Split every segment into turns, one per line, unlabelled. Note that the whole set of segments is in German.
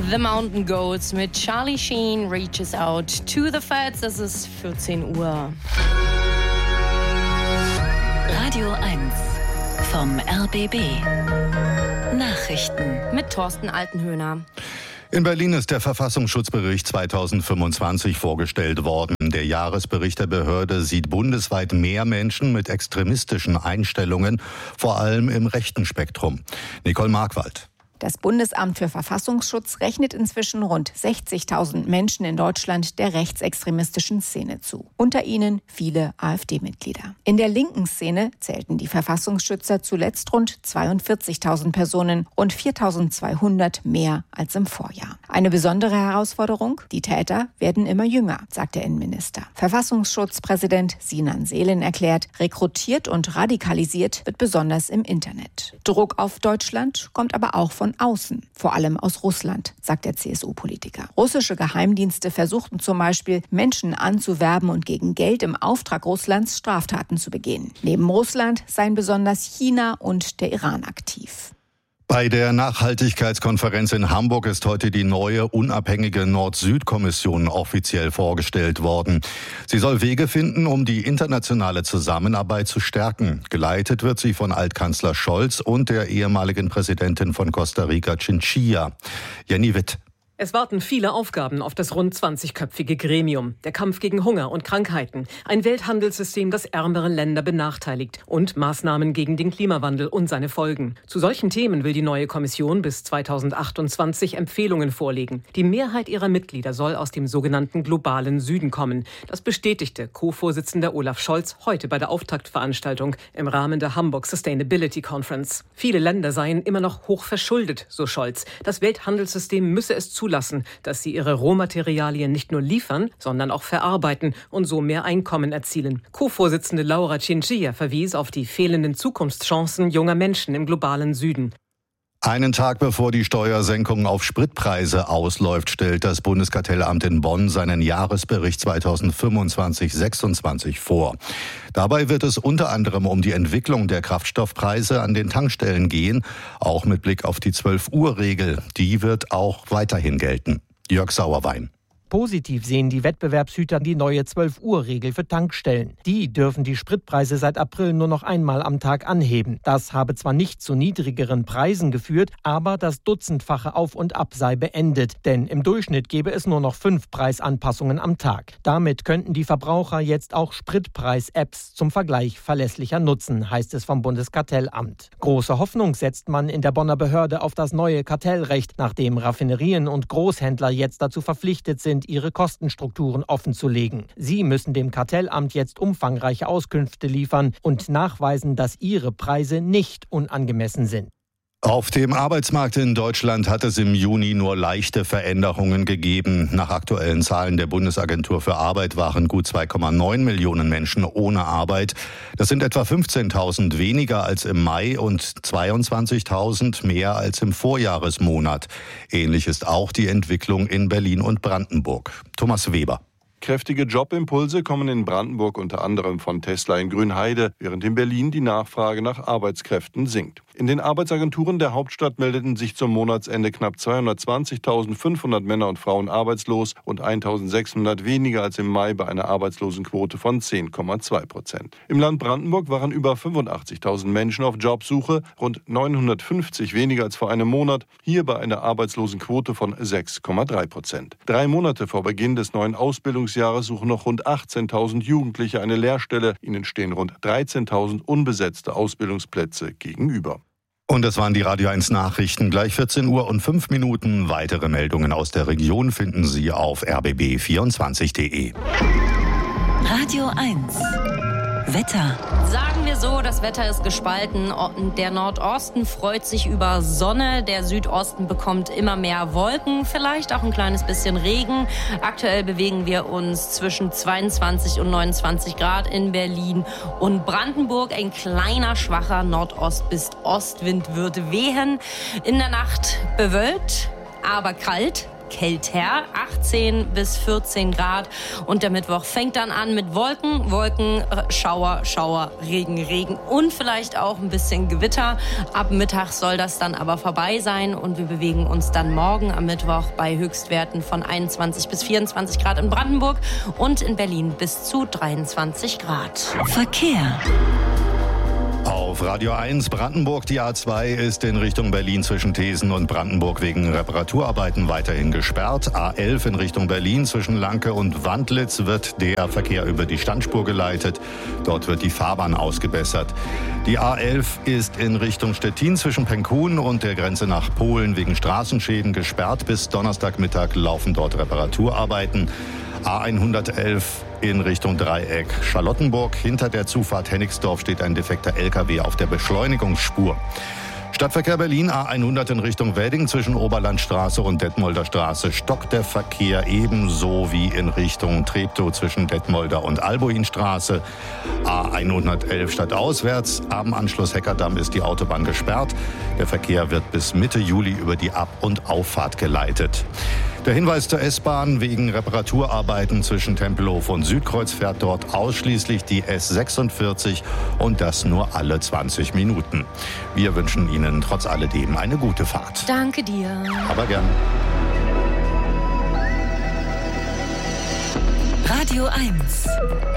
The Mountain Goats mit Charlie Sheen, Reaches Out to the Feds. Es ist 14 Uhr.
Radio 1 vom RBB. Nachrichten
Mit Thorsten Altenhöhner.
In Berlin ist der Verfassungsschutzbericht 2025 vorgestellt worden. Der Jahresbericht der Behörde sieht bundesweit mehr Menschen mit extremistischen Einstellungen, vor allem im rechten Spektrum. Nicole Markwald.
Das Bundesamt für Verfassungsschutz rechnet inzwischen rund 60.000 Menschen in Deutschland der rechtsextremistischen Szene zu. Unter ihnen viele AfD-Mitglieder. In der linken Szene zählten die Verfassungsschützer zuletzt rund 42.000 Personen, rund 4.200 mehr als im Vorjahr. Eine besondere Herausforderung: die Täter werden immer jünger, sagt der Innenminister. Verfassungsschutzpräsident Sinan Selin erklärt, rekrutiert und radikalisiert wird besonders im Internet. Druck auf Deutschland kommt aber auch von außen, vor allem aus Russland, sagt der CSU-Politiker. Russische Geheimdienste versuchten zum Beispiel, Menschen anzuwerben und gegen Geld im Auftrag Russlands Straftaten zu begehen. Neben Russland seien besonders China und der Iran aktiv.
Bei der Nachhaltigkeitskonferenz in Hamburg ist heute die neue unabhängige Nord-Süd-Kommission offiziell vorgestellt worden. Sie soll Wege finden, um die internationale Zusammenarbeit zu stärken. Geleitet wird sie von Altkanzler Scholz und der ehemaligen Präsidentin von Costa Rica, Chinchilla. Jenny Witt.
Es warten viele Aufgaben auf das rund 20-köpfige Gremium. Der Kampf gegen Hunger und Krankheiten, ein Welthandelssystem, das ärmere Länder benachteiligt und Maßnahmen gegen den Klimawandel und seine Folgen. Zu solchen Themen will die neue Kommission bis 2028 Empfehlungen vorlegen. Die Mehrheit ihrer Mitglieder soll aus dem sogenannten globalen Süden kommen. Das bestätigte Co-Vorsitzender Olaf Scholz heute bei der Auftaktveranstaltung im Rahmen der Hamburg Sustainability Conference. Viele Länder seien immer noch hoch verschuldet, so Scholz. Das Welthandelssystem müsse es zulassen, dass sie ihre Rohmaterialien nicht nur liefern, sondern auch verarbeiten und so mehr Einkommen erzielen. Co-Vorsitzende Laura Chinchilla verwies auf die fehlenden Zukunftschancen junger Menschen im globalen Süden.
Einen Tag bevor die Steuersenkung auf Spritpreise ausläuft, stellt das Bundeskartellamt in Bonn seinen Jahresbericht 2025/26 vor. Dabei wird es unter anderem um die Entwicklung der Kraftstoffpreise an den Tankstellen gehen, auch mit Blick auf die 12-Uhr-Regel. Die wird auch weiterhin gelten. Jörg Sauerwein.
Positiv sehen die Wettbewerbshüter die neue 12-Uhr-Regel für Tankstellen. Die dürfen die Spritpreise seit April nur noch einmal am Tag anheben. Das habe zwar nicht zu niedrigeren Preisen geführt, aber das dutzendfache Auf und Ab sei beendet. Denn im Durchschnitt gäbe es nur noch 5 Preisanpassungen am Tag. Damit könnten die Verbraucher jetzt auch Spritpreis-Apps zum Vergleich verlässlicher nutzen, heißt es vom Bundeskartellamt. Große Hoffnung setzt man in der Bonner Behörde auf das neue Kartellrecht, nachdem Raffinerien und Großhändler jetzt dazu verpflichtet sind, ihre Kostenstrukturen offenzulegen. Sie müssen dem Kartellamt jetzt umfangreiche Auskünfte liefern und nachweisen, dass ihre Preise nicht unangemessen sind.
Auf dem Arbeitsmarkt in Deutschland hat es im Juni nur leichte Veränderungen gegeben. Nach aktuellen Zahlen der Bundesagentur für Arbeit waren gut 2,9 Millionen Menschen ohne Arbeit. Das sind etwa 15.000 weniger als im Mai und 22.000 mehr als im Vorjahresmonat. Ähnlich ist auch die Entwicklung in Berlin und Brandenburg. Thomas Weber.
Kräftige Jobimpulse kommen in Brandenburg unter anderem von Tesla in Grünheide, während in Berlin die Nachfrage nach Arbeitskräften sinkt. In den Arbeitsagenturen der Hauptstadt meldeten sich zum Monatsende knapp 220.500 Männer und Frauen arbeitslos und 1.600 weniger als im Mai bei einer Arbeitslosenquote von 10,2%. Im Land Brandenburg waren über 85.000 Menschen auf Jobsuche, rund 950 weniger als vor einem Monat, hier bei einer Arbeitslosenquote von 6,3%. 3 Monate vor Beginn des neuen Ausbildungsjahres suchen noch rund 18.000 Jugendliche eine Lehrstelle. Ihnen stehen rund 13.000 unbesetzte Ausbildungsplätze gegenüber.
Und das waren die Radio 1 Nachrichten. Gleich 14 Uhr und 5 Minuten. Weitere Meldungen aus der Region finden Sie auf rbb24.de.
Radio 1 Wetter.
Sagen wir so, das Wetter ist gespalten. Der Nordosten freut sich über Sonne, der Südosten bekommt immer mehr Wolken, vielleicht auch ein kleines bisschen Regen. Aktuell bewegen wir uns zwischen 22 und 29 Grad in Berlin und Brandenburg. Ein kleiner, schwacher Nordost- bis Ostwind wird wehen. In der Nacht bewölkt, aber kalt. kälter, 18 bis 14 Grad. Und der Mittwoch fängt dann an mit Wolken, Schauer, Regen und vielleicht auch ein bisschen Gewitter. Ab Mittag soll das dann aber vorbei sein und wir bewegen uns dann morgen am Mittwoch bei Höchstwerten von 21 bis 24 Grad in Brandenburg und in Berlin bis zu 23 Grad.
Verkehr.
Auf Radio 1 Brandenburg, die A2 ist in Richtung Berlin zwischen Thesen und Brandenburg wegen Reparaturarbeiten weiterhin gesperrt. A11 in Richtung Berlin zwischen Lanke und Wandlitz wird der Verkehr über die Standspur geleitet. Dort wird die Fahrbahn ausgebessert. Die A11 ist in Richtung Stettin zwischen Penkun und der Grenze nach Polen wegen Straßenschäden gesperrt. Bis Donnerstagmittag laufen dort Reparaturarbeiten. A111 in Richtung Dreieck Charlottenburg. Hinter der Zufahrt Hennigsdorf steht ein defekter LKW auf der Beschleunigungsspur. Stadtverkehr Berlin, A100 in Richtung Wedding zwischen Oberlandstraße und Detmolder Straße stockt der Verkehr, ebenso wie in Richtung Treptow zwischen Detmolder und Albuinstraße. A111 stadtauswärts, am Anschluss Heckerdamm ist die Autobahn gesperrt. Der Verkehr wird bis Mitte Juli über die Ab- und Auffahrt geleitet. Der Hinweis zur S-Bahn: wegen Reparaturarbeiten zwischen Tempelhof und Südkreuz fährt dort ausschließlich die S46 und das nur alle 20 Minuten. Wir wünschen Ihnen trotz alledem eine gute Fahrt.
Danke dir.
Aber gern.
Radio 1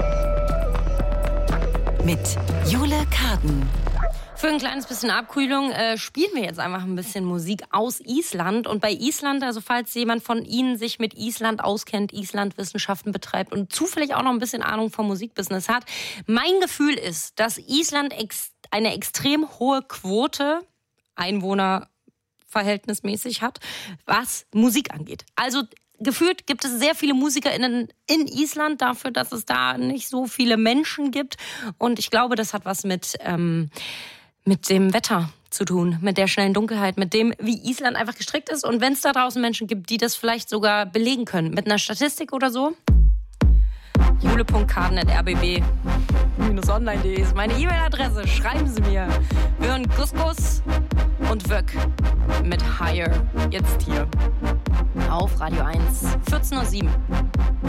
mit Jule Karden.
Für ein kleines bisschen Abkühlung spielen wir jetzt einfach ein bisschen Musik aus Island. Und bei Island, also falls jemand von Ihnen sich mit Island auskennt, Islandwissenschaften betreibt und zufällig auch noch ein bisschen Ahnung vom Musikbusiness hat, mein Gefühl ist, dass Island eine extrem hohe Quote Einwohner verhältnismäßig hat, was Musik angeht. Also gefühlt gibt es sehr viele MusikerInnen in Island dafür, dass es da nicht so viele Menschen gibt. Und ich glaube, das hat was mit dem Wetter zu tun, mit der schnellen Dunkelheit, mit dem, wie Island einfach gestrickt ist. Und wenn es da draußen Menschen gibt, die das vielleicht sogar belegen können, mit einer Statistik oder so. jule.karden@rbb-online.de ist meine E-Mail-Adresse. Schreiben Sie mir. Wir hören Couscous und Wök mit Higher jetzt hier auf Radio 1, 14:07 Uhr.